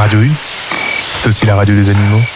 Radio U, c'est aussi la radio des animaux.